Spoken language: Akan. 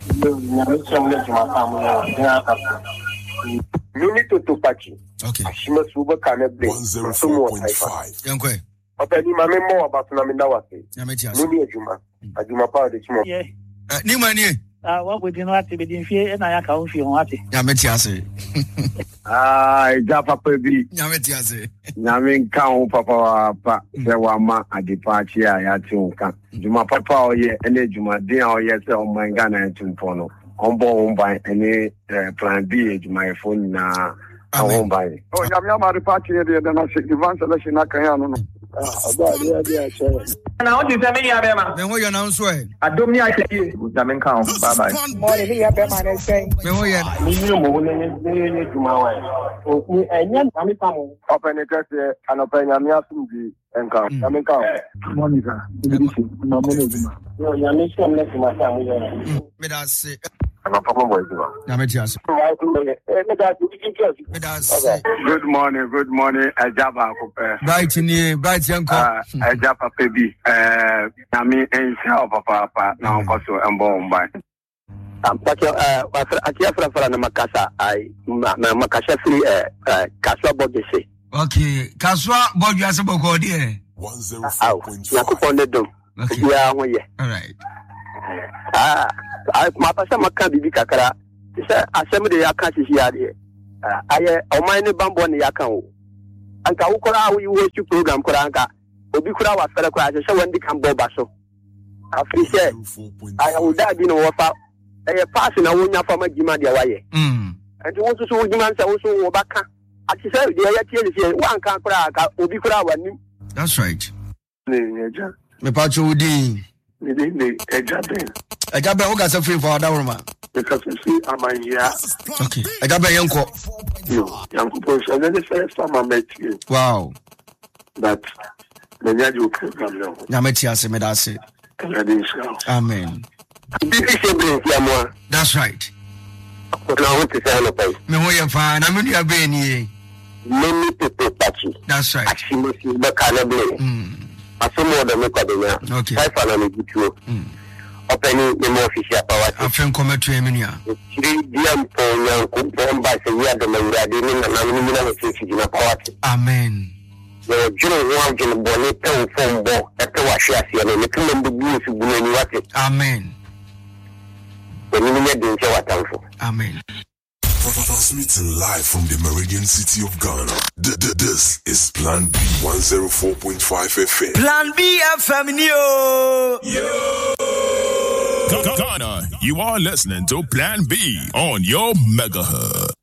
Minute to Pachi. Okay. Ashima Suba Canabe. 104.5. Yankwe. Openi mame more about Naminawati. Yametias. Muni Ajuma. Ajuma Power the Chimo. Yeah. Nimani. What would you know to be in fear and I can't feel what it. Yametias. Japa Pebi. Yametias. Namin Count Papa Sewama at the party Yatunka. Juma Papa or ye any Juma Dia or yes on my Ghana and Tumpono. On board by any plan B, my phone now. Oh, Yamama the party there, then I said, Divan selection, I can't. Now, what is the name of them? Then what you announce? I don't know. I say, Jamin Count. Bye bye. Morning, here, Beman is saying. Open it and open your music and come. Jamin Count. Monica, I'm a problem with you. Yametias. Good morning, Ajaba. Bright in here, bright young car. Ajaba Pebi. Nami and Papa, now also and born by. Akiafra na Makasa, Makasha free Kaswa Bogese. Okay, Kaswa Bogese Bogodi. 104.5. Okay. All right. My pastor Maka Bibi Kakara. Assembly Akashi here. I Omani Bambo and Yakao. And Kaukora, we wish to program Koranka. Obikura was Ferra, I said, when they come Bobaso. After said, I would have been over a passing a winner from a Gimadia way. And you want to see Giman also Obaka. As you said, the idea one can't crack Obikura one. That's right. Me pacho udi. Ejabe o gasa free for that woman. Because you see, I'm here. Okay. Ejabe yanko. Yanko, and then the first time I met you. Wow. But the new program now. Yametias medase. Amen. That's right. Me ho ye fa na me nua be ni. Many people touchy. That's right. Actually, the cannabis. Okay. I finally get you. Opening the more official power. I think come to Emilia. 3 DM for young Kumba, so we are the Maria, power. Amen. The general one can bonnet from Bo at the Washia, and the Killing the Blues who will watch it. Amen. When you get the show. Amen. Transmitting live from the Meridian City of Ghana. This is Plan B 104.5 FM. Plan B FM, Ghana, you are listening to Plan B on your megahertz.